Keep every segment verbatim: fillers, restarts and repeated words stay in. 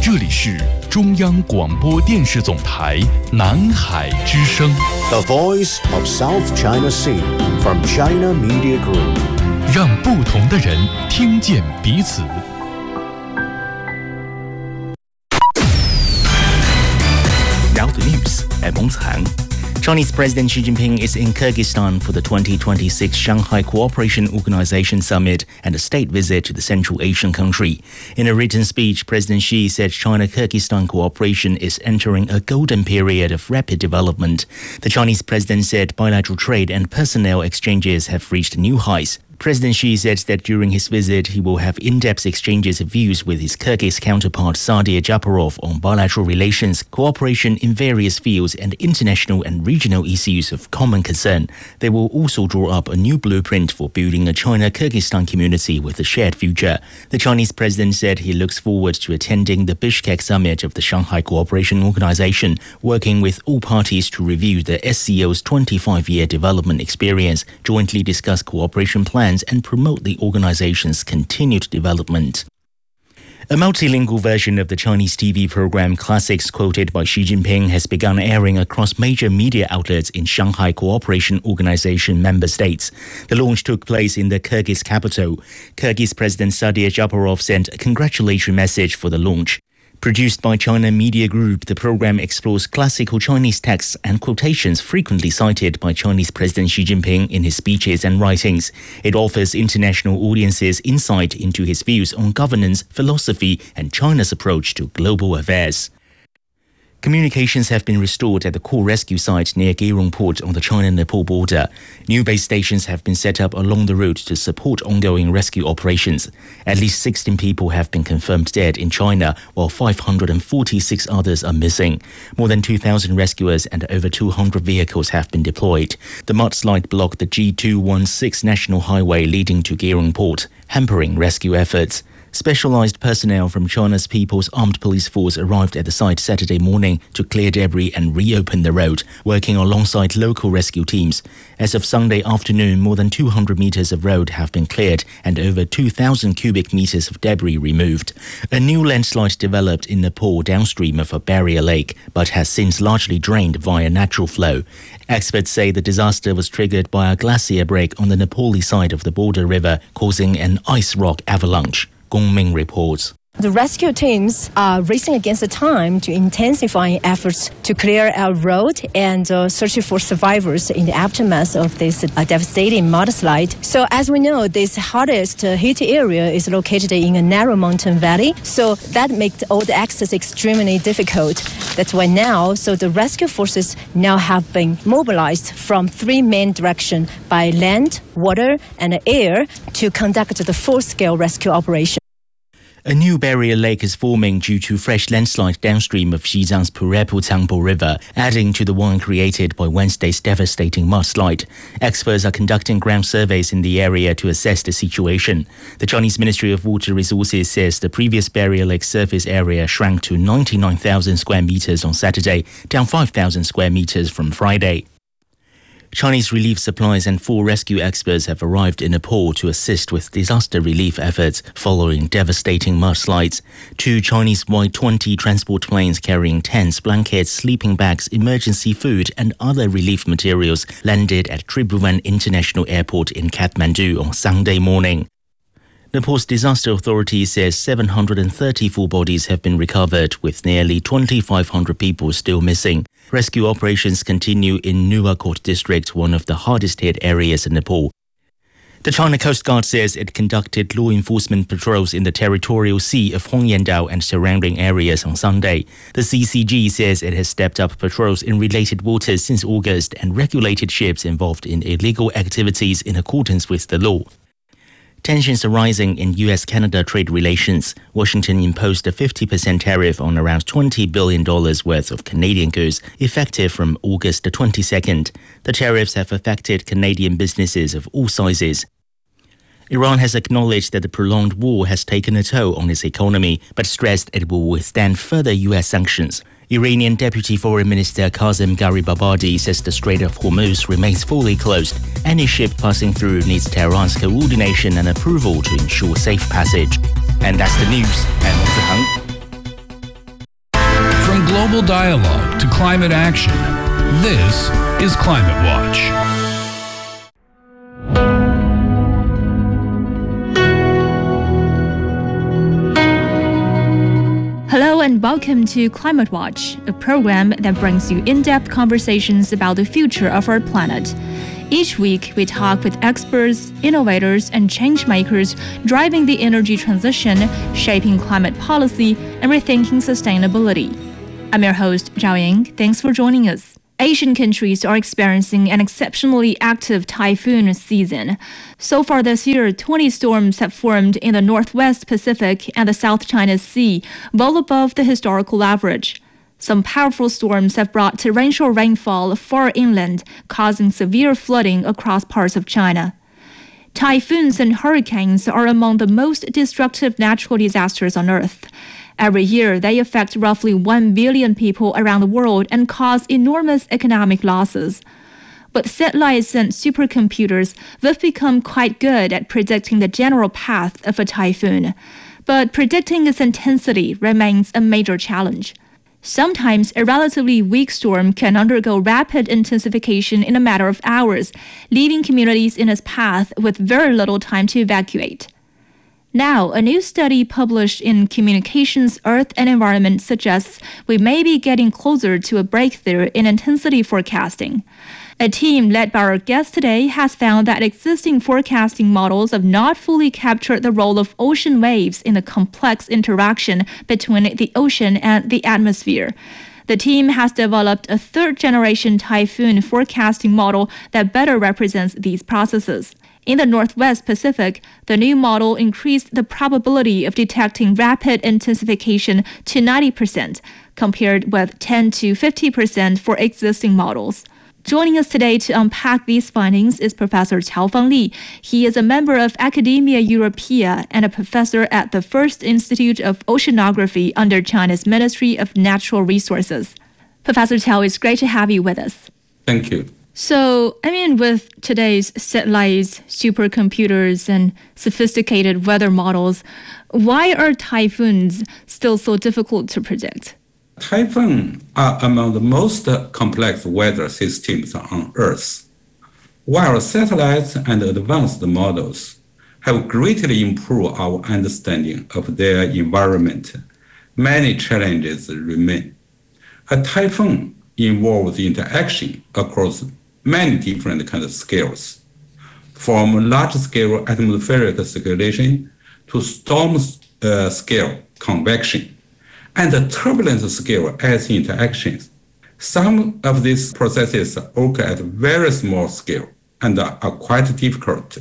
这里是中央广播电视总台南海之声 The Voice of South China Sea from China Media Group， 让不同的人听见彼此。 Now the news at Mongshan. Chinese President Xi Jinping is in Kyrgyzstan for the twenty twenty-six Shanghai Cooperation Organization Summit and a state visit to the Central Asian country. In a written speech, President Xi said China-Kyrgyzstan cooperation is entering a golden period of rapid development. The Chinese president said bilateral trade and personnel exchanges have reached new heights. President Xi said that during his visit, he will have in-depth exchanges of views with his Kyrgyz counterpart Sadir Japarov on bilateral relations, cooperation in various fields, and international and regional issues of common concern. They will also draw up a new blueprint for building a China-Kyrgyzstan community with a shared future. The Chinese president said he looks forward to attending the Bishkek summit of the Shanghai Cooperation Organization, working with all parties to review the S C O's twenty-five-year development experience, jointly discuss cooperation plans, and promote the organization's continued development. A multilingual version of the Chinese T V program Classics quoted by Xi Jinping has begun airing across major media outlets in Shanghai Cooperation Organization member states. The launch took place in the Kyrgyz capital. Kyrgyz President Sadir Japarov sent a congratulatory message for the launch. Produced by China Media Group, the program explores classical Chinese texts and quotations frequently cited by Chinese President Xi Jinping in his speeches and writings. It offers international audiences insight into his views on governance, philosophy, and China's approach to global affairs. Communications have been restored at the core rescue site near Geirong Port on the China-Nepal border. New base stations have been set up along the route to support ongoing rescue operations. At least sixteen people have been confirmed dead in China, while five hundred forty-six others are missing. More than two thousand rescuers and over two hundred vehicles have been deployed. The mudslide blocked the G two one six national highway leading to Geirong Port, hampering rescue efforts. Specialized personnel from China's People's Armed Police Force arrived at the site Saturday morning to clear debris and reopen the road, working alongside local rescue teams. As of Sunday afternoon, more than two hundred meters of road have been cleared and over two thousand cubic meters of debris removed. A new landslide developed in Nepal downstream of a barrier lake, but has since largely drained via natural flow. Experts say the disaster was triggered by a glacier break on the Nepali side of the border river, causing an ice rock avalanche. Gong Ming reports. The rescue teams are racing against the time to intensify efforts to clear a road and uh, search for survivors in the aftermath of this uh, devastating mudslide. So as we know, this hardest uh, hit area is located in a narrow mountain valley, so that makes all the access extremely difficult. That's why now, so the rescue forces now have been mobilized from three main directions by land, water, and air to conduct the full-scale rescue operation. A new barrier lake is forming due to fresh landslide downstream of Xizang's Purepu-Tangpo River, adding to the one created by Wednesday's devastating mudslide. Experts are conducting ground surveys in the area to assess the situation. The Chinese Ministry of Water Resources says the previous barrier lake surface area shrank to ninety-nine thousand square meters on Saturday, down five thousand square meters from Friday. Chinese relief supplies and four rescue experts have arrived in Nepal to assist with disaster relief efforts following devastating mudslides. Two Chinese Y twenty transport planes carrying tents, blankets, sleeping bags, emergency food and other relief materials landed at Tribhuvan International Airport in Kathmandu on Sunday morning. Nepal's disaster authority says seven hundred thirty-four bodies have been recovered, with nearly twenty-five hundred people still missing. Rescue operations continue in Nuwakot district, one of the hardest hit areas in Nepal. The China Coast Guard says it conducted law enforcement patrols in the territorial sea of Hongyandao and surrounding areas on Sunday. The C C G says it has stepped up patrols in related waters since August and regulated ships involved in illegal activities in accordance with the law. Tensions are rising in U S Canada trade relations. Washington imposed a fifty percent tariff on around twenty billion dollars worth of Canadian goods, effective from August the twenty-second. The tariffs have affected Canadian businesses of all sizes. Iran has acknowledged that the prolonged war has taken a toll on its economy, but stressed it will withstand further U S sanctions. Iranian Deputy Foreign Minister Qasem Garibabadi says the Strait of Hormuz remains fully closed. Any ship passing through needs Tehran's coordination and approval to ensure safe passage. And that's the news. And global dialogue to climate action. This is Climate Watch. Hello and welcome to Climate Watch, a program that brings you in-depth conversations about the future of our planet. Each week, we talk with experts, innovators, and changemakers driving the energy transition, shaping climate policy, and rethinking sustainability. I'm your host, Zhao Ying. Thanks for joining us. Asian countries are experiencing an exceptionally active typhoon season. So far this year, twenty storms have formed in the Northwest Pacific and the South China Sea, well above the historical average. Some powerful storms have brought torrential rainfall far inland, causing severe flooding across parts of China. Typhoons and hurricanes are among the most destructive natural disasters on Earth. Every year, they affect roughly one billion people around the world and cause enormous economic losses. With satellites and supercomputers, we've become quite good at predicting the general path of a typhoon. But predicting its intensity remains a major challenge. Sometimes a relatively weak storm can undergo rapid intensification in a matter of hours, leaving communities in its path with very little time to evacuate. Now, a new study published in Communications, Earth and Environment suggests we may be getting closer to a breakthrough in intensity forecasting. A team led by our guest today has found that existing forecasting models have not fully captured the role of ocean waves in the complex interaction between the ocean and the atmosphere. The team has developed a third-generation typhoon forecasting model that better represents these processes. In the Northwest Pacific, the new model increased the probability of detecting rapid intensification to ninety percent, compared with ten to fifty percent for existing models. Joining us today to unpack these findings is Professor Qiaofang Li. He is a member of Academia Europaea and a professor at the First Institute of Oceanography under China's Ministry of Natural Resources. Professor Qiao, it's great to have you with us. Thank you. So, I mean, with today's satellites, supercomputers, and sophisticated weather models, why are typhoons still so difficult to predict? Typhoons are among the most complex weather systems on Earth. While satellites and advanced models have greatly improved our understanding of their environment, many challenges remain. A typhoon involves interaction across many different kinds of scales, from large-scale atmospheric circulation to storm-scale uh, convection, and the turbulence scale as interactions. Some of these processes occur at very small scale and are quite difficult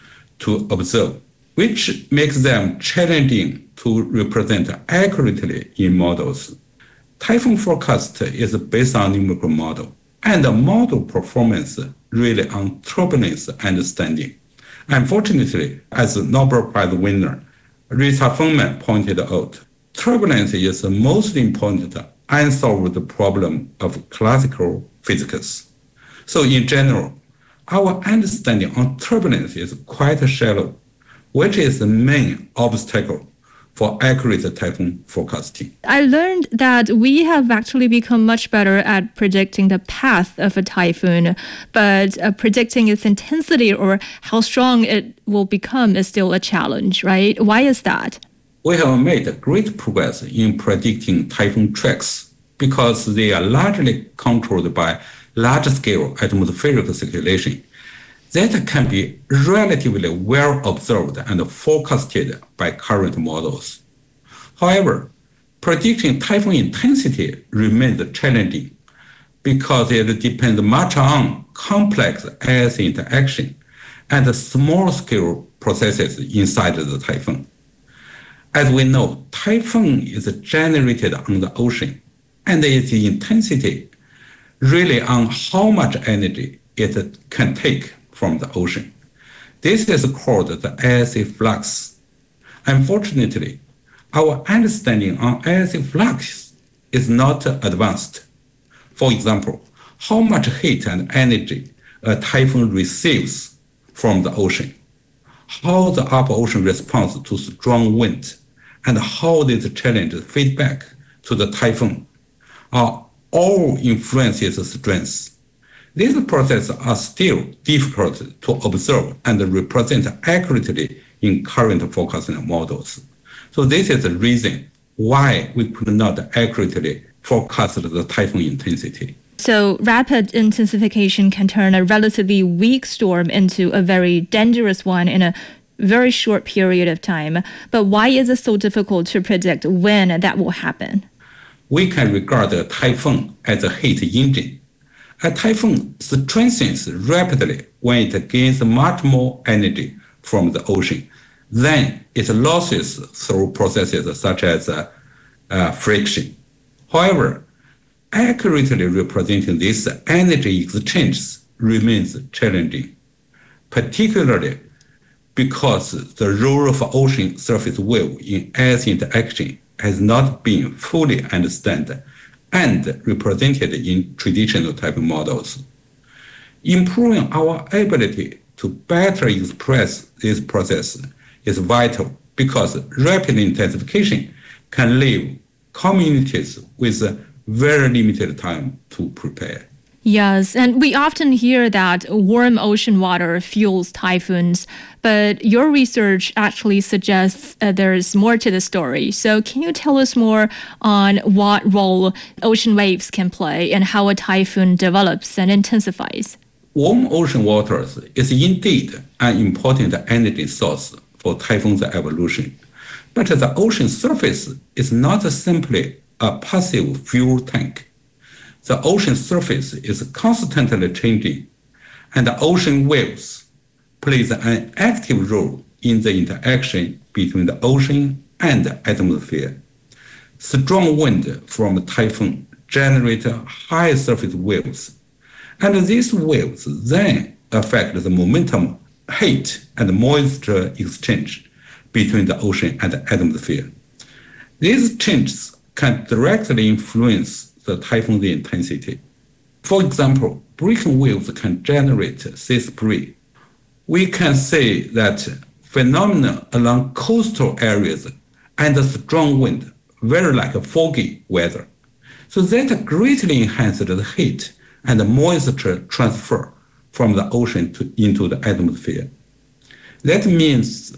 to observe, which makes them challenging to represent accurately in models. Typhoon forecast is based on numerical model, and the model performance really on turbulence understanding. Unfortunately, as Nobel Prize winner Rita Feynman pointed out, turbulence is the most important unsolved problem of classical physics. So in general, our understanding on turbulence is quite shallow, which is the main obstacle for accurate typhoon forecasting. I learned that we have actually become much better at predicting the path of a typhoon, but uh, predicting its intensity or how strong it will become is still a challenge, right? Why is that? We have made great progress in predicting typhoon tracks because they are largely controlled by large-scale atmospheric circulation that can be relatively well observed and forecasted by current models. However, predicting typhoon intensity remains challenging because it depends much on complex ice interaction and small-scale processes inside the typhoon. As we know, typhoon is generated on the ocean, and its intensity really on how much energy it can take from the ocean. This is called the ice flux. Unfortunately, our understanding on ice flux is not advanced. For example, how much heat and energy a typhoon receives from the ocean, how the upper ocean responds to strong wind, and how these challenges feed back to the typhoon, are all influence its strength. These processes are still difficult to observe and represent accurately in current forecasting models. So this is the reason why we could not accurately forecast the typhoon intensity. So rapid intensification can turn a relatively weak storm into a very dangerous one in a very short period of time. But why is it so difficult to predict when that will happen? We can regard a typhoon as a heat engine. A typhoon strengthens rapidly when it gains much more energy from the ocean. Then it loses through processes such as uh, uh, friction. However, accurately representing this energy exchange remains challenging, particularly because the role of ocean surface wave in ice interaction has not been fully understood and represented in traditional type models. Improving our ability to better express this process is vital because rapid intensification can leave communities with very limited time to prepare. Yes, and we often hear that warm ocean water fuels typhoons, but your research actually suggests uh, there's more to the story. So can you tell us more on what role ocean waves can play and how a typhoon develops and intensifies? Warm ocean waters is indeed an important energy source for typhoons evolution, but the ocean surface is not simply a passive fuel tank. The ocean surface is constantly changing, and the ocean waves plays an active role in the interaction between the ocean and the atmosphere. Strong wind from a typhoon generates high surface waves, and these waves then affect the momentum, heat, and moisture exchange between the ocean and the atmosphere. These changes can directly influence the typhoon's intensity. For example, breaking waves can generate sea spray. We can say that phenomena along coastal areas and strong wind, very like foggy weather. So that greatly enhances the heat and the moisture transfer from the ocean to, into the atmosphere. That means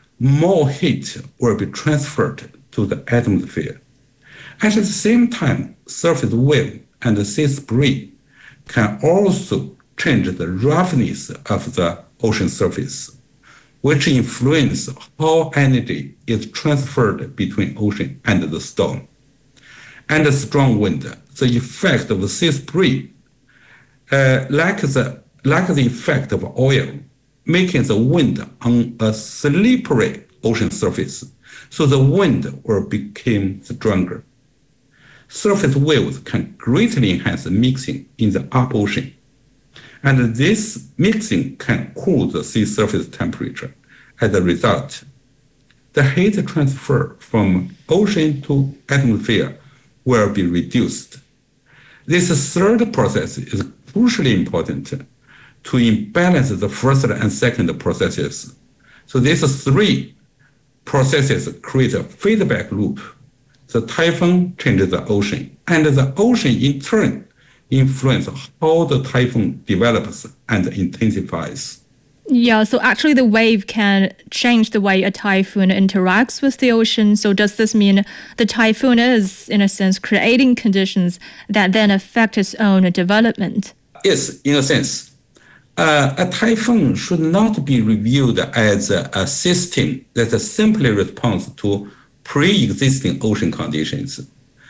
more heat will be transferred to the atmosphere. At the same time, surface wave and the sea spray can also change the roughness of the ocean surface, which influences how energy is transferred between ocean and the storm. And the strong wind, the effect of the sea spray, uh, like the like the effect of oil, making the wind on a slippery ocean surface, so the wind will become stronger. Surface waves can greatly enhance the mixing in the upper ocean, and this mixing can cool the sea surface temperature. As a result, the heat transfer from ocean to atmosphere will be reduced. This third process is crucially important to imbalance the first and second processes. So these three processes create a feedback loop. The typhoon changes the ocean, and the ocean in turn influences how the typhoon develops and intensifies. Yeah, so actually the wave can change the way a typhoon interacts with the ocean. So does this mean the typhoon is, in a sense, creating conditions that then affect its own development? Yes, in a sense. Uh, a typhoon should not be reviewed as a, a system that simply responds to pre-existing ocean conditions.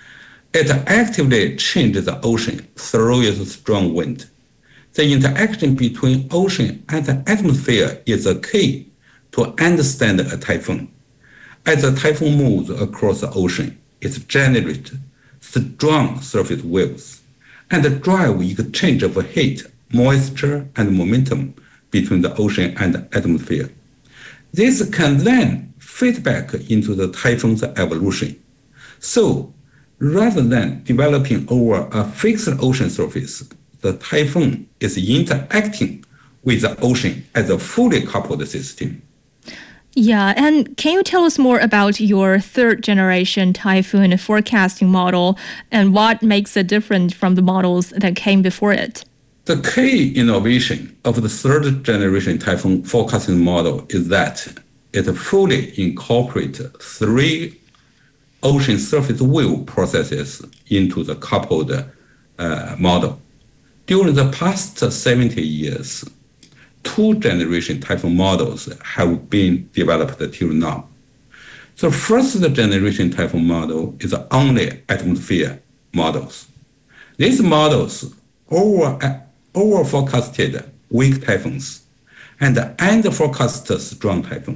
It actively changes the ocean through its strong wind. The interaction between ocean and the atmosphere is a key to understand a typhoon. As the typhoon moves across the ocean, it generates strong surface waves and drive exchange of heat, moisture, and momentum between the ocean and the atmosphere. This can then feed back into the typhoon's evolution. So, rather than developing over a fixed ocean surface, the typhoon is interacting with the ocean as a fully coupled system. Yeah, and can you tell us more about your third generation typhoon forecasting model and what makes it different from the models that came before it? The key innovation of the third generation typhoon forecasting model is that it fully incorporates three ocean surface wave processes into the coupled uh, model. During the past seventy years, two generation typhoon models have been developed till now. The first generation typhoon model is only atmosphere models. These models over, over forecasted weak typhoons and under forecast strong typhoons.